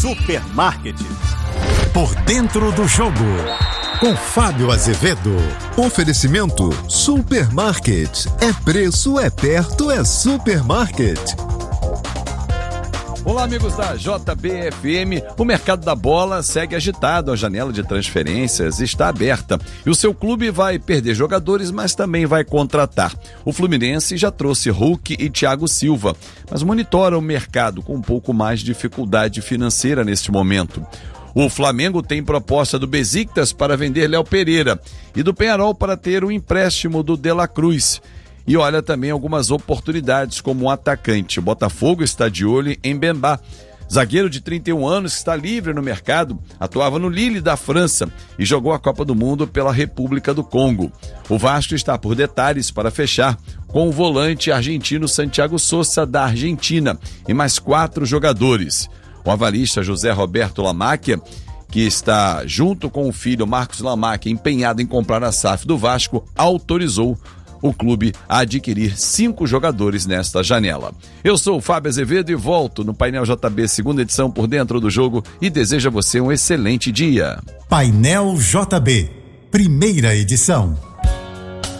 Supermarket. Por dentro do jogo, com Fábio Azevedo. Oferecimento Supermarket. É preço, é perto, é Supermarket. Olá, amigos da JBFM. O mercado da bola segue agitado, a janela de transferências está aberta e o seu clube vai perder jogadores, mas também vai contratar. O Fluminense já trouxe Hulk e Thiago Silva, mas monitora o mercado com um pouco mais de dificuldade financeira neste momento. O Flamengo tem proposta do Besiktas para vender Léo Pereira e do Peñarol para ter o empréstimo do De La Cruz. E olha também algumas oportunidades como um atacante. O Botafogo está de olho em Mbemba, zagueiro de 31 anos que está livre no mercado, atuava no Lille da França e jogou a Copa do Mundo pela República do Congo. O Vasco está por detalhes para fechar com o volante argentino Santiago Sosa da Argentina e mais 4 jogadores. O avalista José Roberto Lamacchia, que está junto com o filho Marcos Lamacchia empenhado em comprar a SAF do Vasco, autorizou o clube a adquirir 5 jogadores nesta janela. Eu sou o Fábio Azevedo e volto no Painel JB, segunda edição, por dentro do jogo, e desejo a você um excelente dia. Painel JB, primeira edição.